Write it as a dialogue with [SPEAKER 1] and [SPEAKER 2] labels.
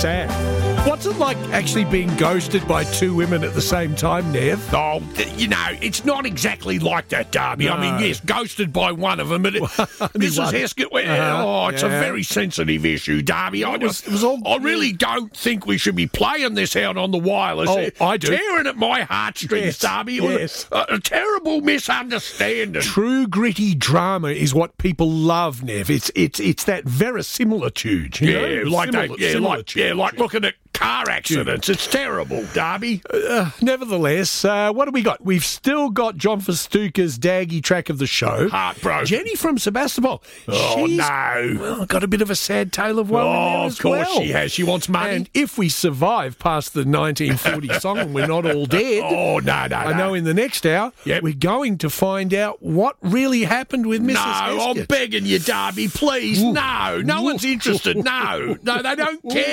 [SPEAKER 1] sad. What's it like actually being ghosted by two women at the same time, Nev?
[SPEAKER 2] Oh, it's not exactly like that, Darby.
[SPEAKER 1] No.
[SPEAKER 2] I mean, yes, ghosted by one of them, but Mrs.
[SPEAKER 1] one.
[SPEAKER 2] Heskett, it's a
[SPEAKER 1] Yeah.
[SPEAKER 2] very sensitive issue, Darby. I really don't think we should be playing this out on the wireless.
[SPEAKER 1] Oh, I do.
[SPEAKER 2] Tearing at my heartstrings,
[SPEAKER 1] Yes,
[SPEAKER 2] Darby. It
[SPEAKER 1] yes.
[SPEAKER 2] was a terrible misunderstanding.
[SPEAKER 1] True gritty drama is what people love, Nev. It's that verisimilitude, you know?
[SPEAKER 2] Like looking at car accidents. It's terrible, Darby.
[SPEAKER 1] Nevertheless, what do we got? We've still got John Festuca's Daggy track of the show.
[SPEAKER 2] Heartbroken.
[SPEAKER 1] Jenny from Sebastopol.
[SPEAKER 2] Oh,
[SPEAKER 1] She's,
[SPEAKER 2] no.
[SPEAKER 1] well, got a bit of a sad tale of woe in there
[SPEAKER 2] Oh,
[SPEAKER 1] as
[SPEAKER 2] of course
[SPEAKER 1] well.
[SPEAKER 2] she has. She wants money.
[SPEAKER 1] And if we survive past the 1940 song and we're not all dead,
[SPEAKER 2] Oh, no.
[SPEAKER 1] I know in the next hour,
[SPEAKER 2] Yep.
[SPEAKER 1] we're going to find out what really happened with Mrs.
[SPEAKER 2] No,
[SPEAKER 1] Heskett.
[SPEAKER 2] I'm begging you, Darby, please. No one's interested. No, they don't care.